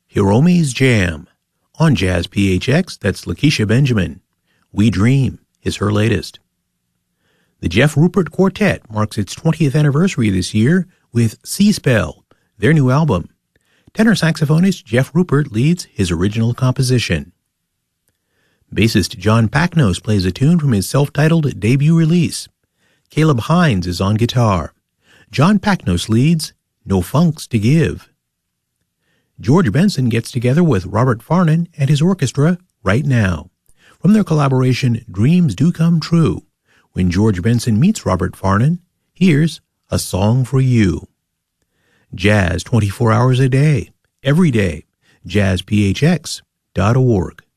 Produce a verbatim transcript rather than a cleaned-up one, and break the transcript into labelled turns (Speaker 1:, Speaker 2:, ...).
Speaker 1: Hiromi's Jam. On Jazz P H X, that's Lakeisha Benjamin. We Dream is her latest. The Jeff Rupert Quartet marks its twentieth anniversary this year with Sea Spell, their new album. Tenor saxophonist Jeff Rupert leads his original composition. Bassist John Packnos plays a tune from his self-titled debut release. Caleb Hines is on guitar. John Packnos leads No Funks to Give. George Benson gets together with Robert Farnon and his orchestra right now. From their collaboration Dreams Do Come True, when George Benson meets Robert Farnon, here's A Song for You. Jazz twenty-four hours a day, every day, jazz p h x dot org.